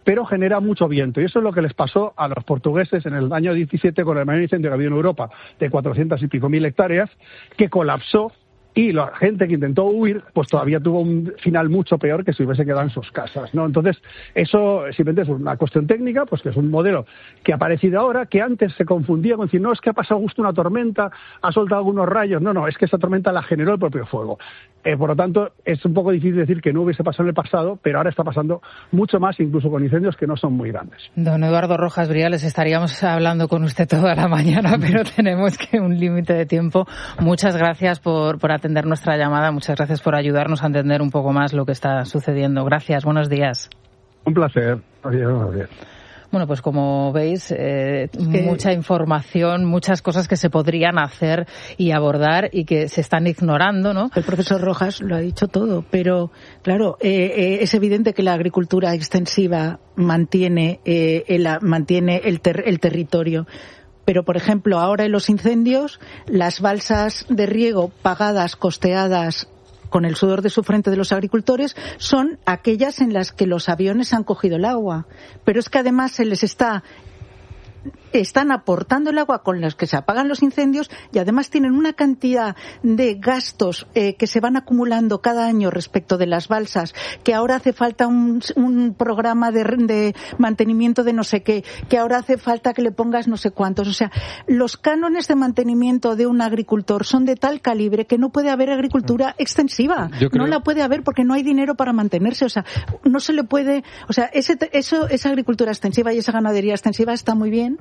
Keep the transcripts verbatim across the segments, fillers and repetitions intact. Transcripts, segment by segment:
pero genera mucho viento. Y eso es lo que les pasó a los portugueses en el año diecisiete con el mayor incendio que había en Europa, de cuatrocientas y pico mil hectáreas, que colapsó. Y la gente que intentó huir, pues todavía tuvo un final mucho peor que si hubiese quedado en sus casas, ¿no? Entonces, eso simplemente es una cuestión técnica, pues que es un modelo que ha aparecido ahora, que antes se confundía con decir, no, es que ha pasado justo una tormenta, ha soltado algunos rayos. No, no, es que esa tormenta la generó el propio fuego. Eh, por lo tanto, es un poco difícil decir que no hubiese pasado en el pasado, pero ahora está pasando mucho más, incluso con incendios que no son muy grandes. Don Eduardo Rojas Briales, estaríamos hablando con usted toda la mañana, pero tenemos que un límite de tiempo. Muchas gracias por, por atender nuestra llamada, muchas gracias por ayudarnos a entender un poco más lo que está sucediendo. Gracias, buenos días. Un placer. Adiós, adiós. Bueno, pues como veis, eh, sí. mucha información, muchas cosas que se podrían hacer y abordar y que se están ignorando, ¿no? El profesor Rojas lo ha dicho todo, pero claro, eh, eh, es evidente que la agricultura extensiva mantiene, eh, el, mantiene el, ter- el territorio. Pero, por ejemplo, ahora en los incendios, las balsas de riego pagadas, costeadas con el sudor de su frente de los agricultores, son aquellas en las que los aviones han cogido el agua. Pero es que además se les está... están aportando el agua con las que se apagan los incendios y además tienen una cantidad de gastos eh, que se van acumulando cada año respecto de las balsas, que ahora hace falta un, un programa de, de mantenimiento de no sé qué, que ahora hace falta que le pongas no sé cuántos. O sea, los cánones de mantenimiento de un agricultor son de tal calibre que no puede haber agricultura extensiva. Creo... No la puede haber porque no hay dinero para mantenerse. O sea, no se le puede... O sea, ese, eso, esa agricultura extensiva y esa ganadería extensiva está muy bien,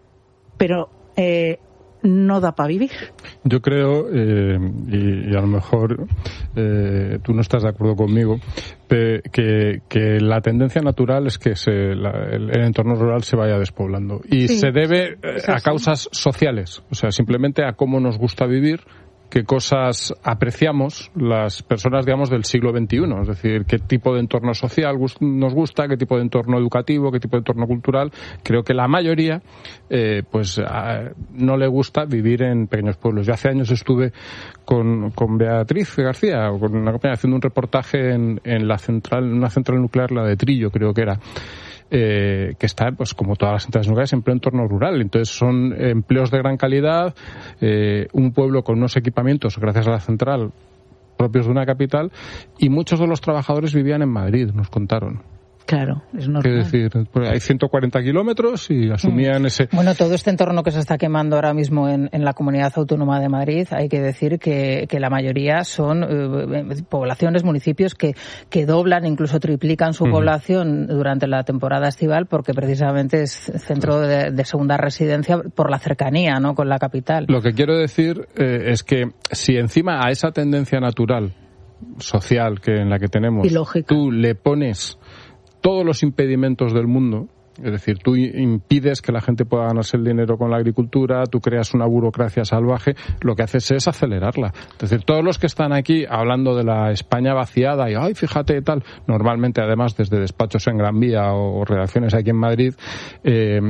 pero eh, no da para vivir. Yo creo, eh, y, y a lo mejor eh, tú no estás de acuerdo conmigo, pe, que, que la tendencia natural es que se, la, el, el entorno rural se vaya despoblando. Y sí, se debe eh, a causas sociales, o sea, simplemente a cómo nos gusta vivir, qué cosas apreciamos las personas, digamos, del siglo veintiuno. Es decir, qué tipo de entorno social nos gusta, qué tipo de entorno educativo, qué tipo de entorno cultural. Creo que la mayoría, eh, pues, a, no le gusta vivir en pequeños pueblos. Yo hace años estuve con, con Beatriz García, con una compañera, haciendo un reportaje en, en la central, una central nuclear, la de Trillo, creo que era. Eh, que está, pues como todas las centrales nucleares, en pleno entorno rural. Entonces son empleos de gran calidad, eh, un pueblo con unos equipamientos, gracias a la central, propios de una capital, y muchos de los trabajadores vivían en Madrid, nos contaron. Claro, es normal. Es decir, pues hay ciento cuarenta kilómetros y asumían mm. ese... Bueno, todo este entorno que se está quemando ahora mismo en, en la Comunidad Autónoma de Madrid, hay que decir que, que la mayoría son eh, poblaciones, municipios que, que doblan, incluso triplican su mm. población durante la temporada estival, porque precisamente es centro de, de segunda residencia por la cercanía, ¿no?, con la capital. Lo que quiero decir eh, es que si encima a esa tendencia natural, social, que en la que tenemos, tú le pones todos los impedimentos del mundo, es decir, tú impides que la gente pueda ganarse el dinero con la agricultura, tú creas una burocracia salvaje, lo que haces es acelerarla. Es decir, todos los que están aquí hablando de la España vaciada y, ay, fíjate, tal, normalmente además desde despachos en Gran Vía o, o redacciones aquí en Madrid, eh,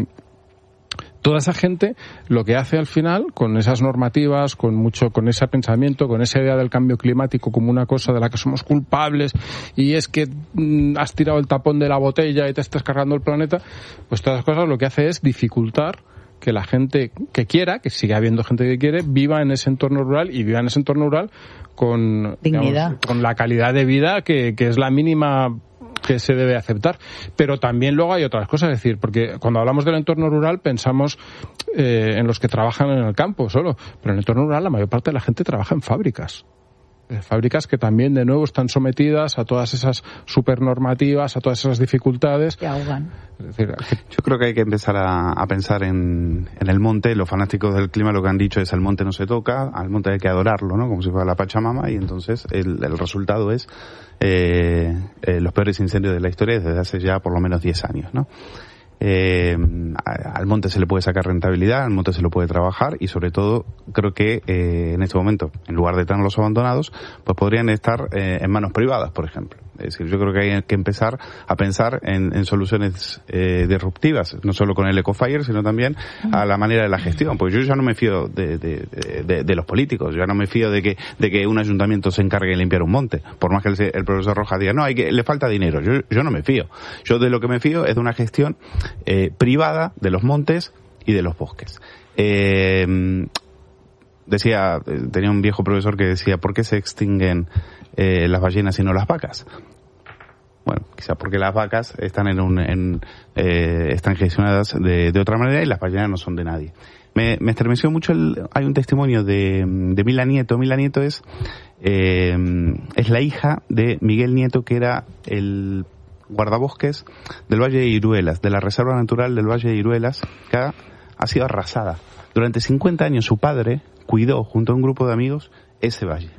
toda esa gente lo que hace al final, con esas normativas, con mucho, con ese pensamiento, con esa idea del cambio climático como una cosa de la que somos culpables, y es que mm, has tirado el tapón de la botella y te estás cargando el planeta, pues todas las cosas lo que hace es dificultar que la gente que quiera, que siga habiendo gente que quiere, viva en ese entorno rural y viva en ese entorno rural con, digamos, con la calidad de vida que, que es la mínima que se debe aceptar. Pero también luego hay otras cosas, es decir, porque cuando hablamos del entorno rural pensamos eh, en los que trabajan en el campo solo, pero en el entorno rural la mayor parte de la gente trabaja en fábricas. Fábricas que también, de nuevo, están sometidas a todas esas supernormativas, a todas esas dificultades. Que ahogan. Es decir, yo creo que hay que empezar a, a pensar en, en el monte. Los fanáticos del clima lo que han dicho es: al monte no se toca, al monte hay que adorarlo, ¿no? Como si fuera la Pachamama, y entonces el, el resultado es eh, eh, los peores incendios de la historia desde hace ya por lo menos diez años, ¿no? Eh, al monte se le puede sacar rentabilidad, al monte se lo puede trabajar, y sobre todo creo que eh, en este momento, en lugar de tenerlos abandonados, pues podrían estar eh, en manos privadas, por ejemplo. Es decir, yo creo que hay que empezar a pensar en, en soluciones eh, disruptivas, no solo con el Ecofire, sino también a la manera de la gestión. Porque yo ya no me fío de, de, de, de los políticos, ya no me fío de que, de que un ayuntamiento se encargue de limpiar un monte. Por más que el, el profesor Rojas diga, no, hay que, le falta dinero. Yo, yo no me fío. Yo de lo que me fío es de una gestión eh, privada de los montes y de los bosques. Eh, decía, tenía un viejo profesor que decía, ¿por qué se extinguen eh, las ballenas y no las vacas? Bueno, quizás porque las vacas están en un, en, eh, están gestionadas de, de otra manera y las ballenas no son de nadie. Me, me estremeció mucho el, hay un testimonio de, de Mila Nieto. Mila Nieto es, eh, es la hija de Miguel Nieto, que era el guardabosques del Valle de Iruelas, de la Reserva Natural del Valle de Iruelas, que ha, ha sido arrasada. Durante cincuenta años su padre cuidó, junto a un grupo de amigos, ese valle.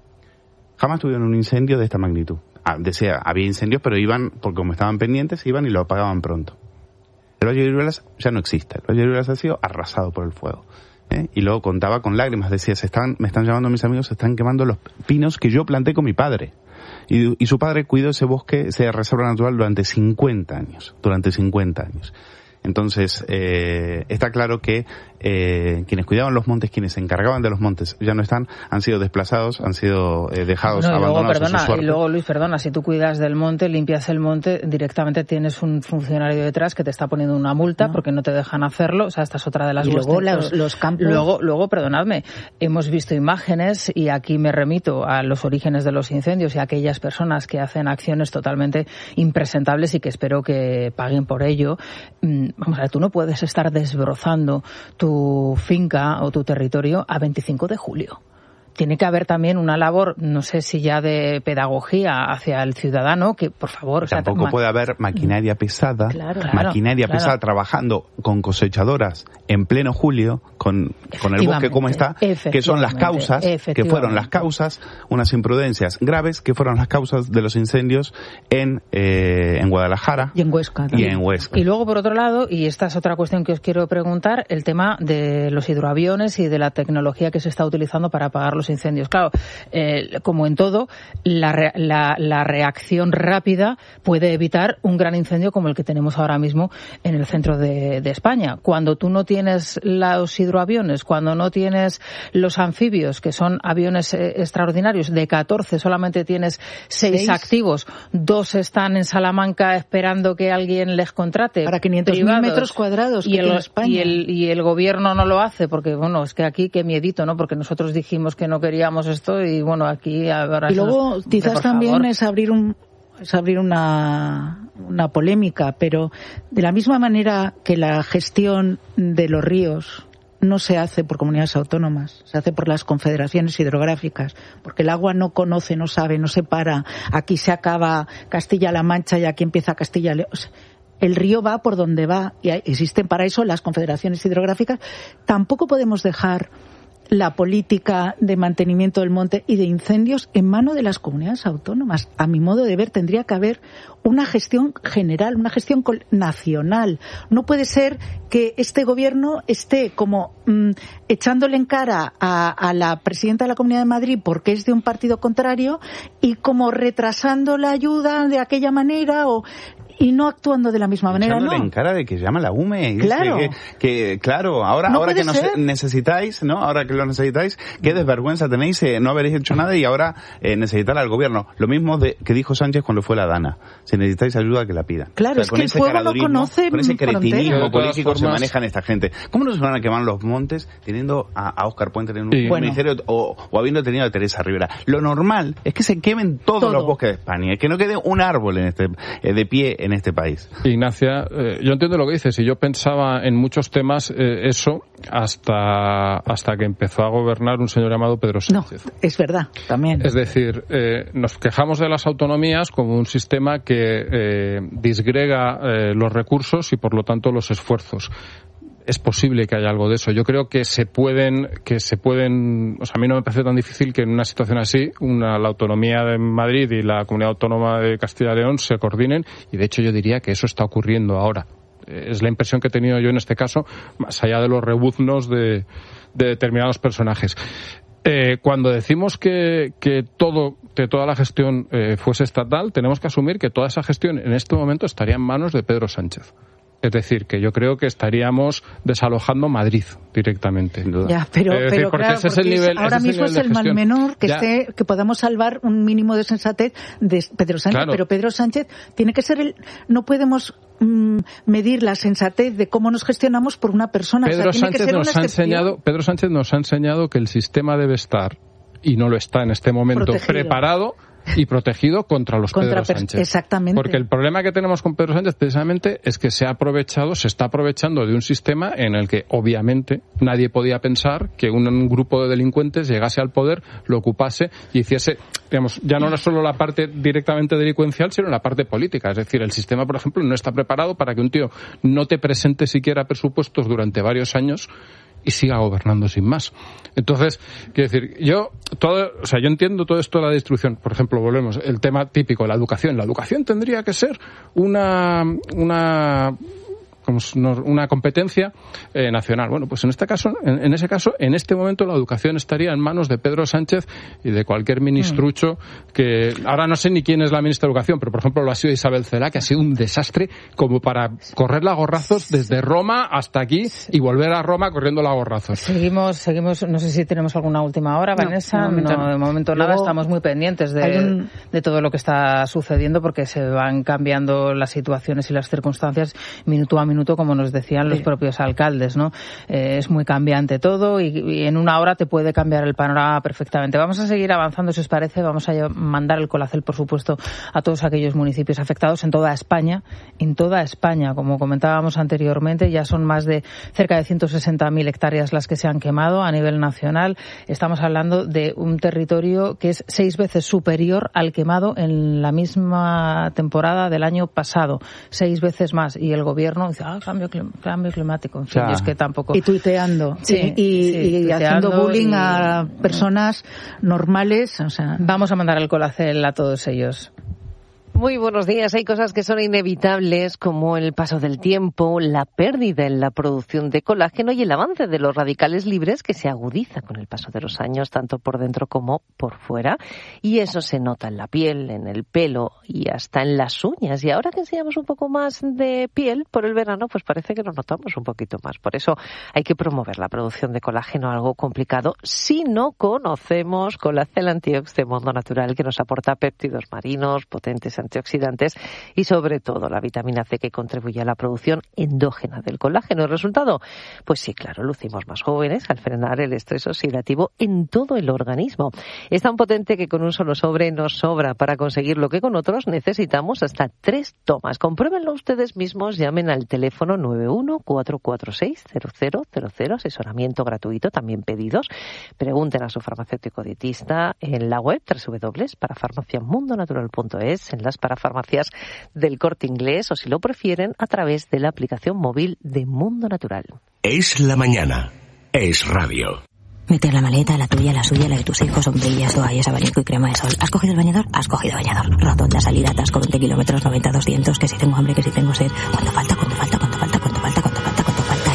Jamás tuvieron un incendio de esta magnitud. Ah, decía, había incendios, pero iban, porque como estaban pendientes, iban y lo apagaban pronto. El Valle de Iruelas ya no existe. El Valle de Iruelas ha sido arrasado por el fuego. ¿eh? Y luego contaba con lágrimas, decía, se están, me están llamando mis amigos, se están quemando los pinos que yo planté con mi padre. Y, y su padre cuidó ese bosque, esa reserva natural, durante cincuenta años. Durante cincuenta años. Entonces, eh, está claro que eh, quienes cuidaban los montes, quienes se encargaban de los montes, ya no están, han sido desplazados, han sido eh, dejados, no, y abandonados luego, perdona, a su suerte. Y luego, Luis, perdona, si tú cuidas del monte, limpias el monte, directamente tienes un funcionario detrás que te está poniendo una multa no. porque no te dejan hacerlo. O sea, esta es otra de las... Y luego los, los campos... Luego, luego, perdonadme, hemos visto imágenes, y aquí me remito a los orígenes de los incendios y a aquellas personas que hacen acciones totalmente impresentables y que espero que paguen por ello. Vamos a ver, tú no puedes estar desbrozando tu finca o tu territorio a veinticinco de julio. Tiene que haber también una labor, no sé si ya de pedagogía hacia el ciudadano, que por favor... Tampoco o sea, puede haber maquinaria pesada, claro, maquinaria claro. pesada trabajando con cosechadoras en pleno julio, con, con el bosque como está, que son las causas, que fueron las causas, unas imprudencias graves, que fueron las causas de los incendios en, eh, en Guadalajara y en Huesca. Y en Huesca. Y luego, por otro lado, y esta es otra cuestión que os quiero preguntar, el tema de los hidroaviones y de la tecnología que se está utilizando para apagar los incendios. Claro, eh, como en todo, la, re, la, la reacción rápida puede evitar un gran incendio como el que tenemos ahora mismo en el centro de, de España. Cuando tú no tienes los hidroaviones, cuando no tienes los anfibios, que son aviones eh, extraordinarios, de catorce solamente tienes seis activos, dos están en Salamanca esperando que alguien les contrate. Para quinientos mil metros cuadrados y que el, tiene España. Y el, y el gobierno no lo hace, porque bueno, es que aquí qué miedito, ¿no? Porque nosotros dijimos que no queríamos esto y bueno, aquí ahora... Y luego nos, quizás también favor. es abrir un es abrir una, una polémica, pero de la misma manera que la gestión de los ríos no se hace por comunidades autónomas, se hace por las confederaciones hidrográficas, porque el agua no conoce, no sabe, no se para. Aquí se acaba Castilla-La Mancha y aquí empieza Castilla-León. O sea, el río va por donde va y existen para eso las confederaciones hidrográficas. Tampoco podemos dejar la política de mantenimiento del monte y de incendios en mano de las comunidades autónomas. A mi modo de ver, tendría que haber una gestión general, una gestión nacional. No puede ser que este gobierno esté como mmm, echándole en cara a, a la presidenta de la Comunidad de Madrid porque es de un partido contrario y como retrasando la ayuda de aquella manera o y no actuando de la misma manera, echándole no. en cara de que llama la U M E. Claro. Que, que, claro, ahora, no ahora que nos ser. necesitáis, ¿no? Ahora que lo necesitáis, qué desvergüenza tenéis, eh, no habréis hecho nada y ahora eh, necesitar al gobierno. Lo mismo de, que dijo Sánchez cuando fue la Dana. Si necesitáis ayuda, que la pida. Claro, o sea, es que el pueblo no conoce con ese cretinismo político formas... se manejan esta gente. ¿Cómo no se van a quemar los montes teniendo a, a Óscar Puente en un sí. bueno. ministerio o, o habiendo tenido a Teresa Rivera? Lo normal es que se quemen todos Todo. los bosques de España, que no quede un árbol en este eh, de pie en este país. Ignacia, eh, yo entiendo lo que dices y yo pensaba en muchos temas eh, eso hasta hasta que empezó a gobernar un señor llamado Pedro Sánchez. No, es verdad, también. Es decir, eh, nos quejamos de las autonomías como un sistema que eh, disgrega eh, los recursos y por lo tanto los esfuerzos. Es posible que haya algo de eso. Yo creo que se pueden, que se pueden, o sea, a mí no me parece tan difícil que en una situación así, una, la autonomía de Madrid y la comunidad autónoma de Castilla y León se coordinen, y de hecho yo diría que eso está ocurriendo ahora. Es la impresión que he tenido yo en este caso, más allá de los rebuznos de, de determinados personajes. Eh, cuando decimos que, que todo, que toda la gestión eh, fuese estatal, tenemos que asumir que toda esa gestión en este momento estaría en manos de Pedro Sánchez. Es decir, que yo creo que estaríamos desalojando Madrid directamente, sin duda. Ya, pero, decir, pero claro, ese es el nivel, ahora ese mismo es el, es el mal menor que ya. esté, que podamos salvar un mínimo de sensatez de Pedro Sánchez. Claro. Pero Pedro Sánchez tiene que ser el, no podemos mm, medir la sensatez de cómo nos gestionamos por una persona. Pedro o sea, tiene Sánchez que ser nos una ha enseñado, Pedro Sánchez nos ha enseñado que el sistema debe estar, y no lo está en este momento, protegido. preparado y protegido contra los contra Pedro Sánchez. Exactamente. Porque el problema que tenemos con Pedro Sánchez precisamente es que se ha aprovechado, se está aprovechando de un sistema en el que obviamente nadie podía pensar que un, un grupo de delincuentes llegase al poder, lo ocupase y hiciese, digamos, ya no era solo la parte directamente delincuencial, sino la parte política. Es decir, el sistema, por ejemplo, no está preparado para que un tío no te presente siquiera presupuestos durante varios años y siga gobernando sin más. Entonces, quiero decir, yo todo, o sea, yo entiendo todo esto de la distribución. Por ejemplo, volvemos, el tema típico, la educación. La educación tendría que ser una, una, como una competencia eh, nacional. Bueno, pues en este caso, en, en ese caso, en este momento la educación estaría en manos de Pedro Sánchez y de cualquier ministrucho que ahora no sé ni quién es la ministra de Educación, pero por ejemplo lo ha sido Isabel Celaá, que ha sido un desastre como para correrla a gorrazos desde Roma hasta aquí y volver a Roma corriéndola a gorrazos. Seguimos, seguimos, no sé si tenemos alguna última hora, no, Vanessa. De momento, no, de momento nada, estamos muy pendientes de, un... de todo lo que está sucediendo porque se van cambiando las situaciones y las circunstancias minuto a minuto. minuto, como nos decían los sí. propios alcaldes, ¿no? Eh, es muy cambiante todo y, y en una hora te puede cambiar el panorama perfectamente. Vamos a seguir avanzando, si os parece. Vamos a mandar el Colacel, por supuesto, a todos aquellos municipios afectados en toda España. En toda España, como comentábamos anteriormente, ya son más de cerca de ciento sesenta mil hectáreas las que se han quemado a nivel nacional. Estamos hablando de un territorio que es seis veces superior al quemado en la misma temporada del año pasado. Seis veces más. Y el gobierno dice, ah, cambio, clim- cambio climático. En fin, es que tampoco... Y tuiteando. Sí, y, y, sí, y tuiteando haciendo bullying y... a personas normales. O sea... Vamos a mandar el Colacel a todos ellos. Muy buenos días. Hay cosas que son inevitables, como el paso del tiempo, la pérdida en la producción de colágeno y el avance de los radicales libres, que se agudiza con el paso de los años, tanto por dentro como por fuera. Y eso se nota en la piel, en el pelo y hasta en las uñas. Y ahora que enseñamos un poco más de piel por el verano, pues parece que nos notamos un poquito más. Por eso hay que promover la producción de colágeno, algo complicado, si no conocemos Colacel Antiox de Mundo Natural, que nos aporta péptidos marinos, potentes antioxidantes y sobre todo la vitamina C, que contribuye a la producción endógena del colágeno. ¿El resultado? Pues sí, claro, lucimos más jóvenes al frenar el estrés oxidativo en todo el organismo. Es tan potente que con un solo sobre nos sobra para conseguir lo que con otros necesitamos hasta tres tomas. Compruébenlo ustedes mismos, llamen al teléfono nueve uno cuatro cuatro seis cero cero cero cero, asesoramiento gratuito, también pedidos. Pregunten a su farmacéutico dietista en la web doble u doble u doble u punto parafarmaciamundonatural punto es, en las parafarmacias del Corte Inglés o, si lo prefieren, a través de la aplicación móvil de Mundo Natural. Es la mañana. Es radio. Meter la maleta, la tuya, la suya, la de tus hijos, sombrillas, toallas, abanico y crema de sol. ¿Has cogido el bañador? Has cogido bañador. Rotonda, salida, atasco, veinte kilómetros, noventa, doscientos, que si tengo hambre, que si tengo sed. ¿Cuánto falta? ¿Cuánto falta? ¿Cuánto falta? ¿Cuánto falta? ¿Cuánto falta? ¿Cuánto falta?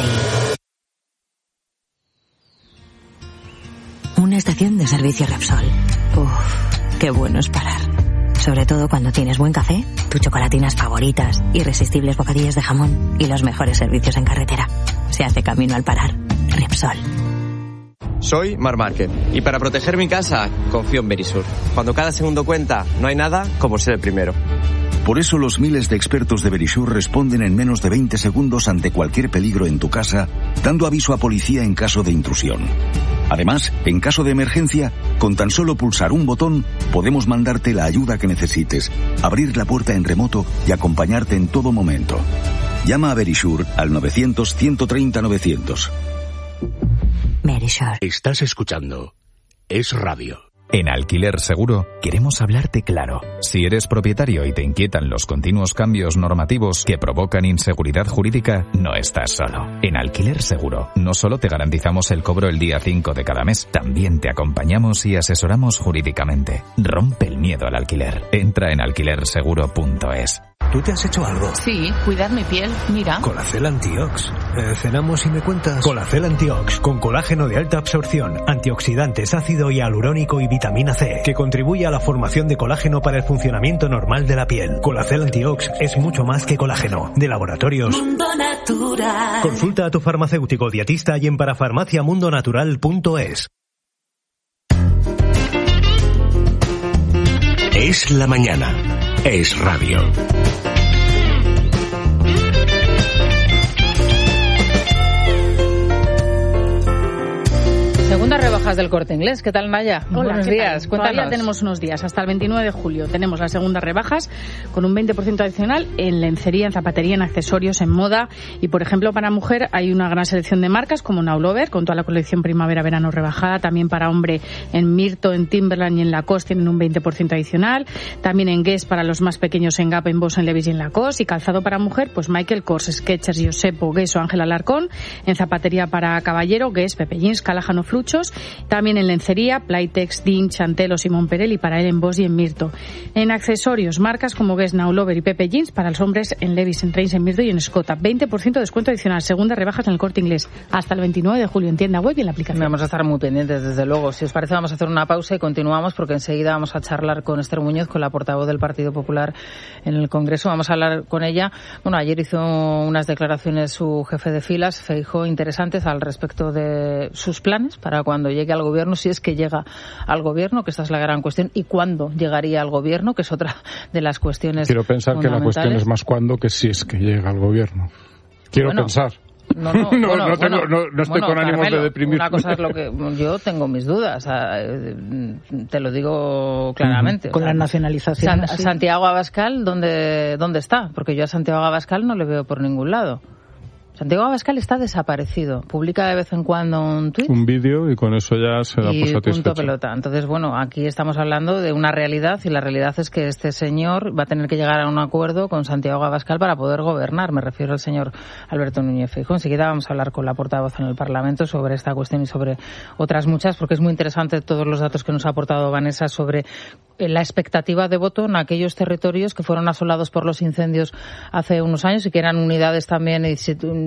Y... Una estación de servicio Repsol. Uff, qué bueno es parar. Sobre todo cuando tienes buen café, tus chocolatinas favoritas, irresistibles bocadillas de jamón y los mejores servicios en carretera. Se hace camino al parar. Repsol. Soy Mar Márquez y para proteger mi casa confío en Verisur. Cuando cada segundo cuenta, no hay nada como ser el primero. Por eso los miles de expertos de Verisur responden en menos de veinte segundos ante cualquier peligro en tu casa, dando aviso a policía en caso de intrusión. Además, en caso de emergencia, con tan solo pulsar un botón, podemos mandarte la ayuda que necesites, abrir la puerta en remoto y acompañarte en todo momento. Llama a Verisur al novecientos, ciento treinta, novecientos. Verisur. Estás escuchando Es Radio. En Alquiler Seguro queremos hablarte claro. Si eres propietario y te inquietan los continuos cambios normativos que provocan inseguridad jurídica, no estás solo. En Alquiler Seguro no solo te garantizamos el cobro el día cinco de cada mes, también te acompañamos y asesoramos jurídicamente. Rompe el miedo al alquiler. Entra en alquiler seguro punto es. ¿tú te has hecho algo? Sí, cuidar mi piel, mira. Colacel Antiox. Eh, ¿Cenamos y me cuentas? Colacel Antiox, con colágeno de alta absorción, antioxidantes, ácido hialurónico y vitamina C, que contribuye a la formación de colágeno para el funcionamiento normal de la piel. Colacel Antiox es mucho más que colágeno. De Laboratorios Mundo Natural. Consulta a tu farmacéutico dietista y en parafarmaciamundonatural punto es. Es la mañana. Es radio. Segundas rebajas del Corte Inglés. ¿Qué tal, Naya? Hola, buenos días. Tal? Cuéntanos. Todavía tenemos unos días, hasta el veintinueve de julio. Tenemos las segundas rebajas con un veinte por ciento adicional en lencería, en zapatería, en accesorios, en moda. Y, por ejemplo, para mujer hay una gran selección de marcas como Now Lover, con toda la colección primavera-verano rebajada. También para hombre en Mirto, en Timberland y en Lacoste tienen un veinte por ciento adicional. También en Guess para los más pequeños, en Gap, en Boss, en Levi's y en Lacoste. Y calzado para mujer, pues Michael Kors, Skechers, Yosepo, Guess o Ángela Alarcón. En zapatería para caballero, Guess, Pepe Jeans, Callahan o Fluchos. También en lencería, Playtex, Dean, Chantel o Simón Perel y para él en Boss y en Mirto. En accesorios, marcas como Guess, Now Lover y Pepe Jeans para los hombres en Levi's, en Trains, en Mirto y en Escota. veinte por ciento de descuento adicional, segundas rebajas en el Corte Inglés hasta el veintinueve de julio en tienda web y en la aplicación. Vamos a estar muy pendientes, desde luego. Si os parece, vamos a hacer una pausa y continuamos porque enseguida vamos a charlar con Esther Muñoz, con la portavoz del Partido Popular en el Congreso. Vamos a hablar con ella. Bueno, ayer hizo unas declaraciones su jefe de filas, Feijóo, interesantes al respecto de sus planes para cuando llegue al gobierno, si es que llega al gobierno, que esta es la gran cuestión, y cuándo llegaría al gobierno, que es otra de las cuestiones. Quiero pensar que la cuestión es más cuándo que si es que llega al gobierno. Quiero bueno, pensar. No, no, no, bueno, no, tengo, bueno, no, no estoy bueno, con ánimos Carmelo, de deprimirme. Una cosa es lo que yo tengo mis dudas, o sea, te lo digo claramente. Con o sea, la nacionalización. San, Santiago Abascal, ¿dónde, ¿dónde está? Porque yo a Santiago Abascal no le veo por ningún lado. Santiago Abascal está desaparecido. Publica de vez en cuando un tuit. Un vídeo y con eso ya se da por satisfecho. Y punto pelota. Entonces, bueno, aquí estamos hablando de una realidad y la realidad es que este señor va a tener que llegar a un acuerdo con Santiago Abascal para poder gobernar. Me refiero al señor Alberto Núñez Feijóo. Enseguida vamos a hablar con la portavoz en el Parlamento sobre esta cuestión y sobre otras muchas, porque es muy interesante todos los datos que nos ha aportado Vanessa sobre la expectativa de voto en aquellos territorios que fueron asolados por los incendios hace unos años y que eran unidades también y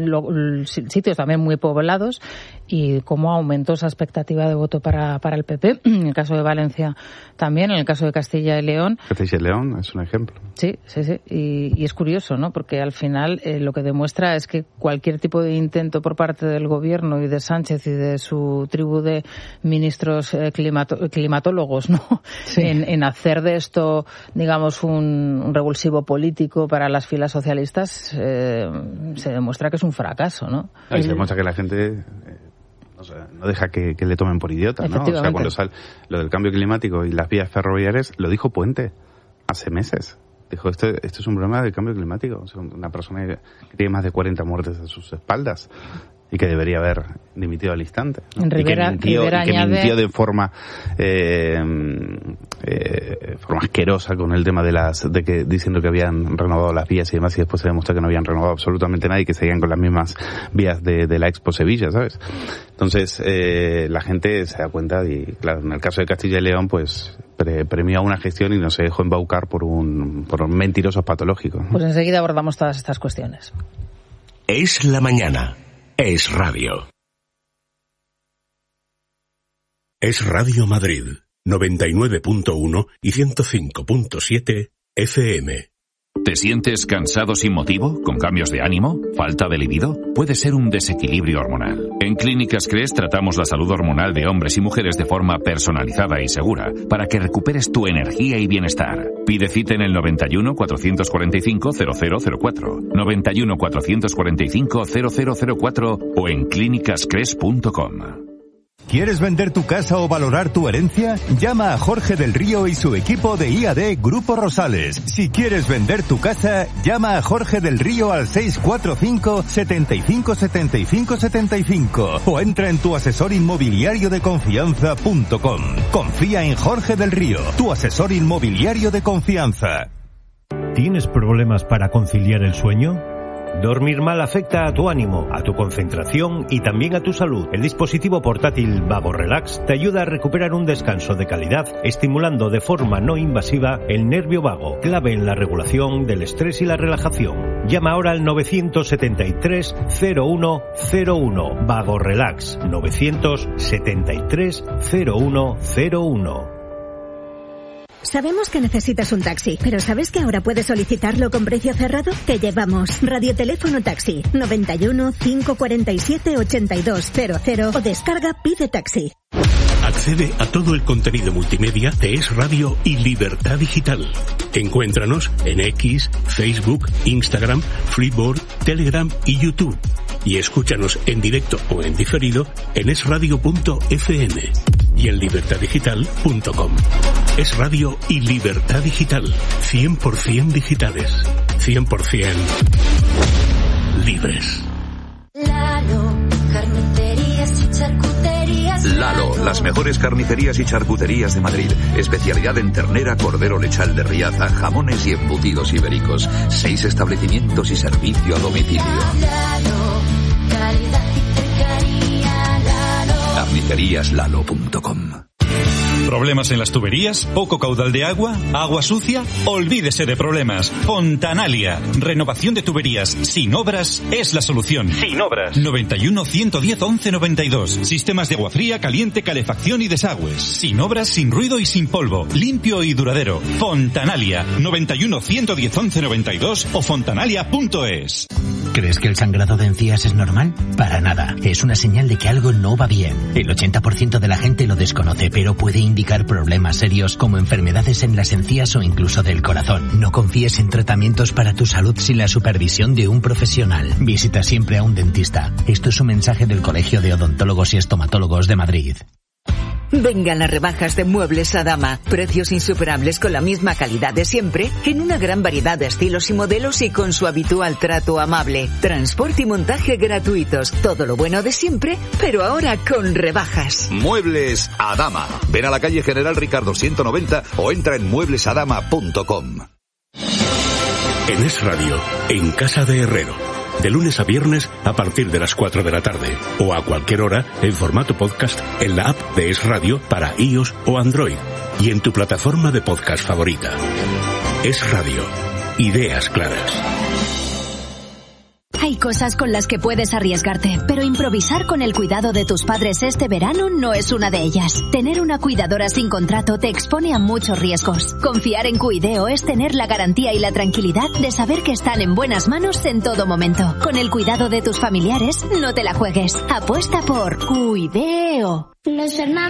sitios también muy poblados, y cómo aumentó esa expectativa de voto para, para el P P. En el caso de Valencia también, en el caso de Castilla y León. Castilla y León es un ejemplo. Sí, sí, sí. Y, y es curioso, ¿no? Porque al final eh, lo que demuestra es que cualquier tipo de intento por parte del gobierno y de Sánchez y de su tribu de ministros eh, climato, climatólogos, ¿no? Sí. En, en hacer de esto, digamos, un, un revulsivo político para las filas socialistas, eh, se demuestra que es un fracaso, ¿no? Y se demuestra que la gente eh, o sea, no deja que, que le tomen por idiota, ¿no? O sea, cuando sale lo del cambio climático y las vías ferroviarias, lo dijo Puente hace meses. Dijo, esto, esto es un problema del cambio climático. O sea, una persona que tiene más de cuarenta muertes a sus espaldas y que debería haber dimitido al instante, ¿no? En Rivera, y que mintió, Rivera y que añade... mintió de forma eh, eh, forma asquerosa con el tema de las de que diciendo que habían renovado las vías y demás, y después se demostró que no habían renovado absolutamente nada y que seguían con las mismas vías de, de la Expo Sevilla, ¿sabes? Entonces eh, la gente se da cuenta y, claro, en el caso de Castilla y León, pues pre premió a una gestión y no se dejó embaucar por un, por un mentiroso patológico. Pues enseguida abordamos todas estas cuestiones. Es la mañana. Es radio. Es Radio Madrid, noventa y nueve punto uno y ciento cinco punto siete F M. ¿Te sientes cansado sin motivo? ¿Con cambios de ánimo? ¿Falta de libido? Puede ser un desequilibrio hormonal. En Clínicas Cres tratamos la salud hormonal de hombres y mujeres de forma personalizada y segura para que recuperes tu energía y bienestar. Pide cita en el noventa y uno, cuatrocientos cuarenta y cinco, cero cero cero cuatro, noventa y uno, cuatrocientos cuarenta y cinco, cero cero cero cuatro o en clínicas cres punto com. ¿Quieres vender tu casa o valorar tu herencia? Llama a Jorge del Río y su equipo de I A D Grupo Rosales. Si quieres vender tu casa, llama a Jorge del Río al seis cuatro cinco, setenta y cinco, setenta y cinco, setenta y cinco o entra en tu asesor inmobiliario de confianza punto com. Confía en Jorge del Río, tu asesor inmobiliario de confianza. ¿Tienes problemas para conciliar el sueño? Dormir mal afecta a tu ánimo, a tu concentración y también a tu salud. El dispositivo portátil Vago Relax te ayuda a recuperar un descanso de calidad, estimulando de forma no invasiva el nervio vago, clave en la regulación del estrés y la relajación. Llama ahora al nueve siete tres, cero uno cero uno. Vago Relax, nueve siete tres, cero uno cero uno. Sabemos que necesitas un taxi, pero ¿sabes que ahora puedes solicitarlo con precio cerrado? Te llevamos Radioteléfono Taxi noventa y uno, cinco cuarenta y siete, ochenta y dos cero cero o descarga Pide Taxi. Accede a todo el contenido multimedia de Es Radio y Libertad Digital. Encuéntranos en X, Facebook, Instagram, Flipboard, Telegram y YouTube. Y escúchanos en directo o en diferido en es radio punto efe eme y en libertad digital punto com. Es Radio y Libertad Digital. cien por ciento digitales. cien por ciento libres. Lalo, carnicerías y charcuterías. Lalo, las mejores carnicerías y charcuterías de Madrid. Especialidad en ternera, cordero lechal de Riaza, jamones y embutidos ibéricos. Seis establecimientos y servicio a domicilio. Lalo, calidad y cercanía. Lalo. carnicerías lalo punto com. ¿Problemas en las tuberías? ¿Poco caudal de agua? ¿Agua sucia? Olvídese de problemas. Fontanalia. Renovación de tuberías sin obras es la solución. Sin obras. noventa y uno, ciento diez, once noventa y dos. Sistemas de agua fría, caliente, calefacción y desagües. Sin obras, sin ruido y sin polvo. Limpio y duradero. Fontanalia. noventa y uno, ciento diez, once noventa y dos o fontanalia punto es. ¿Crees que el sangrado de encías es normal? Para nada. Es una señal de que algo no va bien. El ochenta por ciento de la gente lo desconoce, pero puede indicar problemas serios como enfermedades en las encías o incluso del corazón. No confíes en tratamientos para tu salud sin la supervisión de un profesional. Visita siempre a un dentista. Esto es un mensaje del Colegio de Odontólogos y Estomatólogos de Madrid. Vengan las rebajas de Muebles Adama. Precios insuperables con la misma calidad de siempre, en una gran variedad de estilos y modelos y con su habitual trato amable. Transporte y montaje gratuitos. Todo lo bueno de siempre, pero ahora con rebajas. Muebles Adama. Ven a la calle General Ricardo ciento noventa o entra en muebles adama punto com. En Es Radio, en Casa de Herrero. De lunes a viernes a partir de las cuatro de la tarde o a cualquier hora en formato podcast en la app de Es Radio para iOS o Android y en tu plataforma de podcast favorita. Es Radio. Ideas claras. Hay cosas con las que puedes arriesgarte, pero improvisar con el cuidado de tus padres este verano no es una de ellas. Tener una cuidadora sin contrato te expone a muchos riesgos. Confiar en Cuideo es tener la garantía y la tranquilidad de saber que están en buenas manos en todo momento. Con el cuidado de tus familiares, no te la juegues. Apuesta por Cuideo. Los hermanos